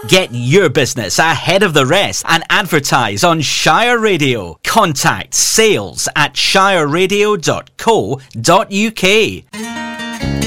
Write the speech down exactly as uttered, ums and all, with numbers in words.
Get your business ahead of the rest and advertise on Shire Radio. Contact sales at shire radio dot co dot uk.